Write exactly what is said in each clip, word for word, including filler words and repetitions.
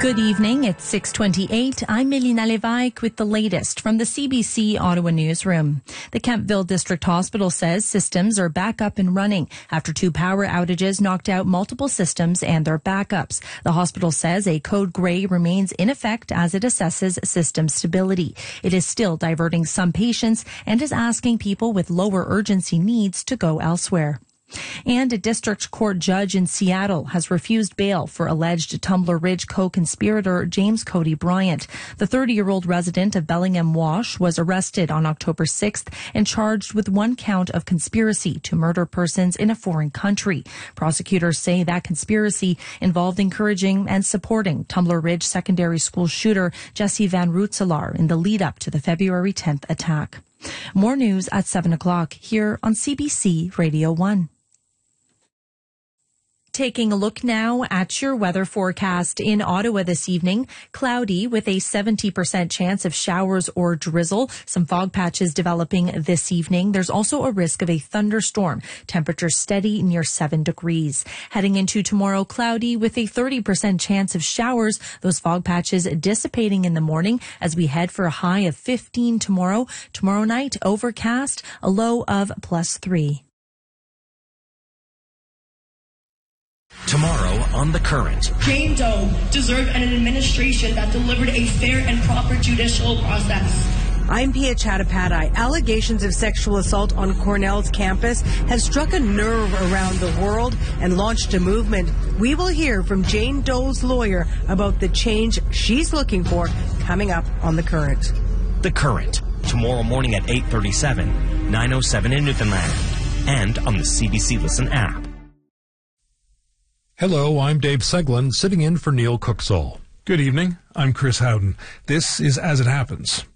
Good evening. It's six twenty-eight. I'm Melina Levaik with the latest from the C B C Ottawa newsroom. The Kemptville District Hospital says systems are back up and running after two power outages knocked out multiple systems and their backups. The hospital says a code gray remains in effect as it assesses system stability. It is still diverting some patients and is asking people with lower urgency needs to go elsewhere. And a district court judge in Seattle has refused bail for alleged Tumbler Ridge co-conspirator James Cody Bryant. The thirty-year-old resident of Bellingham Wash was arrested on October sixth and charged with one count of conspiracy to murder persons in a foreign country. Prosecutors say that conspiracy involved encouraging and supporting Tumbler Ridge secondary school shooter Jesse Van Rootselaar in the lead-up to the February tenth attack. More news at seven o'clock here on C B C Radio one. Taking a look now at your weather forecast in Ottawa this evening. Cloudy with a seventy percent chance of showers or drizzle. Some fog patches developing this evening. There's also a risk of a thunderstorm. Temperature steady near seven degrees. Heading into tomorrow, cloudy with a thirty percent chance of showers. Those fog patches dissipating in the morning as we head for a high of fifteen tomorrow. Tomorrow night, overcast, a low of plus three. Tomorrow on The Current. Jane Doe deserved an administration that delivered a fair and proper judicial process. I'm Pia Chattopadhyay. Allegations of sexual assault on Cornell's campus have struck a nerve around the world and launched a movement. We will hear from Jane Doe's lawyer about the change she's looking for coming up on The Current. The Current, tomorrow morning at eight thirty-seven, nine oh seven in Newfoundland, and on the C B C Listen app. Hello, I'm Dave Seglin, sitting in for Neil Cooksall. Good evening. I'm Chris Howden. This is As It Happens.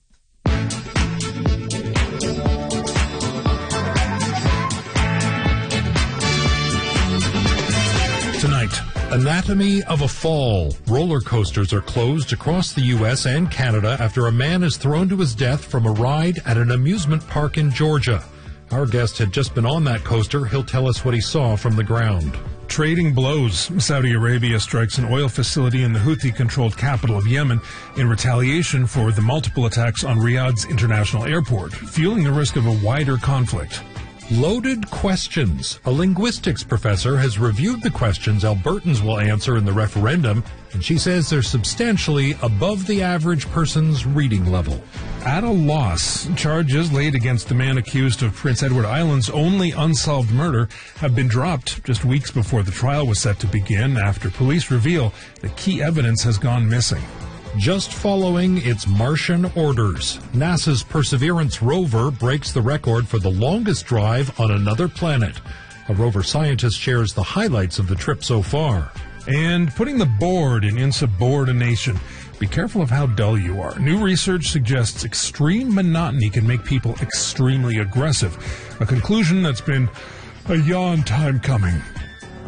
Tonight, Anatomy of a Fall. Roller coasters are closed across the U S and Canada after a man is thrown to his death from a ride at an amusement park in Georgia. Our guest had just been on that coaster. He'll tell us what he saw from the ground. Trading blows. Saudi Arabia strikes an oil facility in the Houthi-controlled capital of Yemen in retaliation for the multiple attacks on Riyadh's international airport, fueling the risk of a wider conflict. Loaded questions. A linguistics professor has reviewed the questions Albertans will answer in the referendum, and she says they're substantially above the average person's reading level. At a loss, charges laid against the man accused of Prince Edward Island's only unsolved murder have been dropped just weeks before the trial was set to begin after police reveal that key evidence has gone missing. Just following its Martian orders, NASA's Perseverance rover breaks the record for the longest drive on another planet. A rover scientist shares the highlights of the trip so far. And putting the board in insubordination. Be careful of how dull you are. New research suggests extreme monotony can make people extremely aggressive. A conclusion that's been a yawn time coming.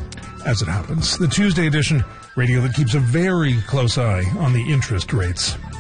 As it happens, the Tuesday edition, radio that keeps a very close eye on the interest rates.